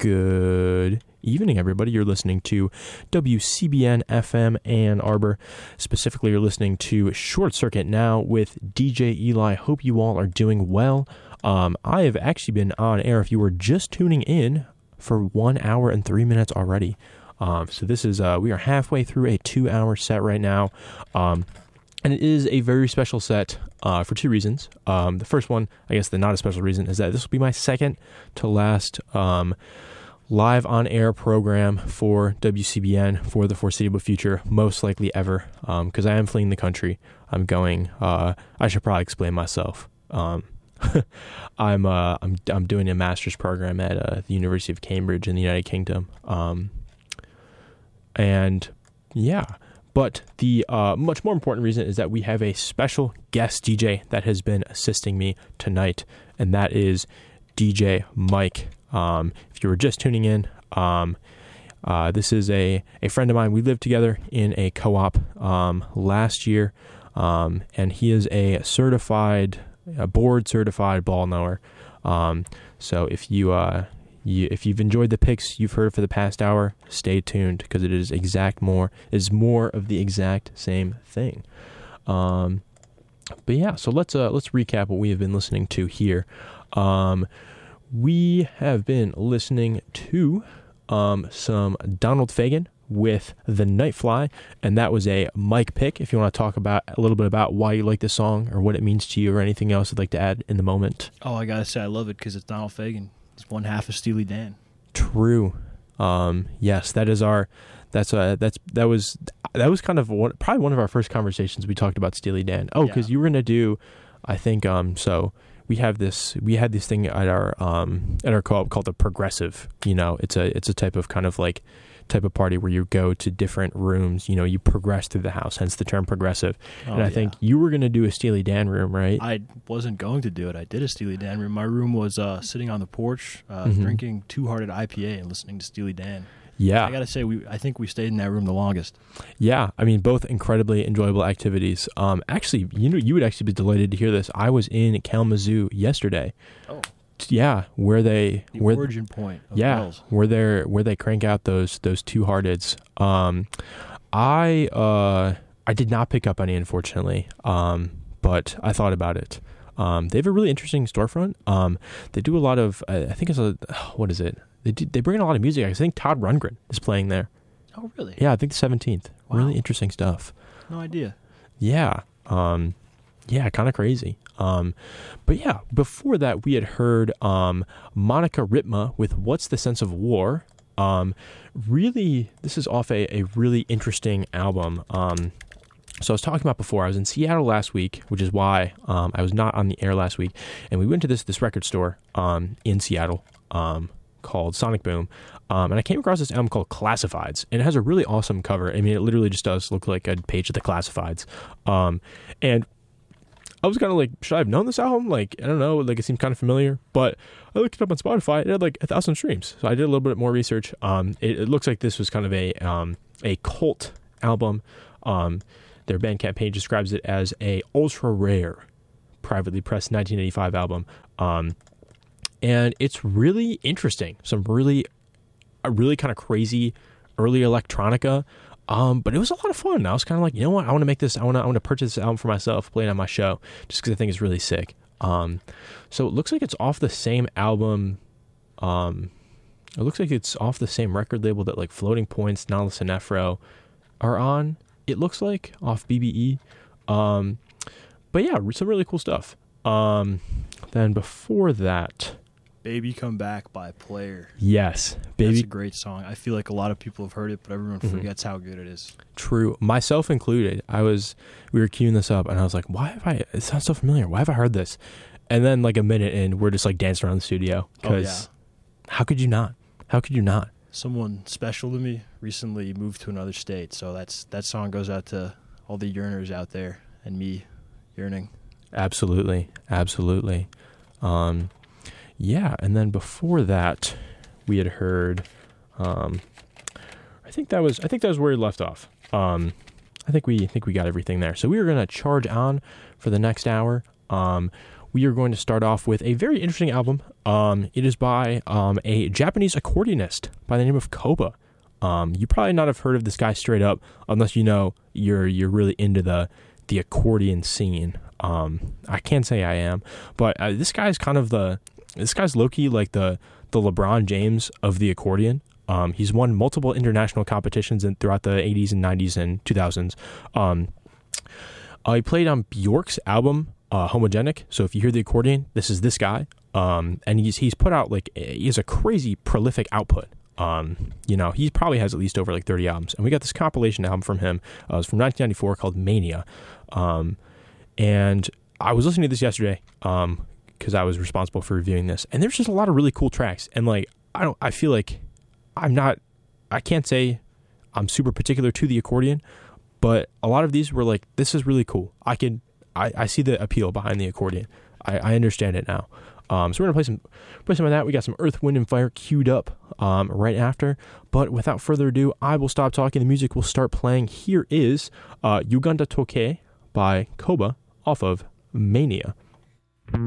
Good evening, everybody. You're listening to WCBN FM Ann Arbor. Specifically, you're listening to Short Circuit now with DJ Eli. Hope you all are doing well. I have actually been on air, if you were just tuning in, for 1 hour and 3 minutes already. So this is, we are halfway through a 2-hour set right now. And it is a very special set for two reasons. The first one, I guess the not a special reason, is that this will be my second to last live on-air program for WCBN for the foreseeable future, most likely ever, because I am fleeing the country. I'm going, I should probably explain myself. I'm doing a master's program at the University of Cambridge in the United Kingdom. And yeah, but the much more important reason is that we have a special guest DJ that has been assisting me tonight, and that is DJ Mike. If you were just tuning in, this is a friend of mine. We lived together in a co-op last year, and he is a board-certified ball knower. So if if you've enjoyed the picks you've heard for the past hour, stay tuned, because it is more of the exact same thing. But yeah, so let's recap what we have been listening to here. We have been listening to some Donald Fagen with The Nightfly, and that was a Mike pick. If you want to talk about a little bit about why you like this song or what it means to you or anything else you'd like to add in the moment. Oh, I gotta say I love it because it's Donald Fagen. It's one half of Steely Dan. True. Yes, that was kind of probably one of our first conversations. We talked about Steely Dan. Oh, because you were gonna do, I think. So we had this thing at our co-op called the Progressive. You know, it's a type of party where you go to different rooms. You know, you progress through the house, hence the term progressive. And I think you were going to do a Steely Dan room, right? I wasn't going to do it. I did a Steely Dan room. My room was sitting on the porch, drinking Two Hearted IPA and listening to Steely Dan. Yeah. I got to say, I think we stayed in that room the longest. Yeah. I mean, both incredibly enjoyable activities. Actually, you would actually be delighted to hear this. I was in Kalamazoo yesterday. Oh. Yeah, the origin point of bells. where they crank out those Two Hearteds. I did not pick up any, unfortunately, but I thought about it. They have a really interesting storefront. They do a lot of, I think it's what is it? They bring in a lot of music. I think Todd Rundgren is playing there. Oh, really? Yeah, I think the 17th. Wow. Really interesting stuff. No idea. Yeah. Yeah, kind of crazy. But yeah, before that, we had heard Monica Ritma with What's the Sense of War? Really, this is off a really interesting album. So I was talking about before, I was in Seattle last week, which is why I was not on the air last week. And we went to this record store in Seattle called Sonic Boom. And I came across this album called Classifieds. And it has a really awesome cover. I mean, it literally just does look like a page of the Classifieds. And I was kind of like, should I have known this album? Like, I don't know, like it seemed kind of familiar, but I looked it up on Spotify. It had like 1,000 streams. So I did a little bit more research. It looks like this was kind of a cult album. Their Bandcamp page describes it as a ultra rare, privately pressed 1985 album. And it's really interesting. Some really kind of crazy early electronica. But it was a lot of fun. I was kind of like, you know what? I want to make this. I want to purchase this album for myself, play it on my show, just because I think it's really sick. So it looks like it's off the same album. It looks like it's off the same record label that like Floating Points, Nihilus and Nephro are on. It looks like off BBE. But yeah, some really cool stuff. Then before that, Baby Come Back by Player. Yes. Baby. That's a great song. I feel like a lot of people have heard it, but everyone forgets how good it is. True. Myself included. We were queuing this up and I was like, it sounds so familiar. Why have I heard this? And then like a minute in, we're just like dancing around the studio. Because how could you not? How could you not? Someone special to me recently moved to another state. So that song goes out to all the yearners out there and me yearning. Absolutely. Absolutely. Yeah, and then before that, we had heard. I think that was where we left off. I think we got everything there. So we were gonna charge on for the next hour. we are going to start off with a very interesting album. It is by a Japanese accordionist by the name of Koba. You probably not have heard of this guy straight up unless you know you're really into the accordion scene. I can't say I am, but this guy's low-key like the LeBron James of the accordion. He's won multiple international competitions throughout the 80s and 90s and 2000s. He played on Bjork's album Homogenic. So if you hear the accordion, this is this guy. And he's put out he has a crazy prolific output. He probably has at least over 30 albums. And we got this compilation album from him. It was from 1994 called Mania. And I was listening to this yesterday because I was responsible for reviewing this. And there's just a lot of really cool tracks. And I feel like I can't say I'm super particular to the accordion, but a lot of these were this is really cool. I see the appeal behind the accordion. I understand it now. So we're going to play some of that. We got some Earth, Wind, and Fire queued up right after. But without further ado, I will stop talking. The music will start playing. Here is Uganda Toke by Koba off of Mania.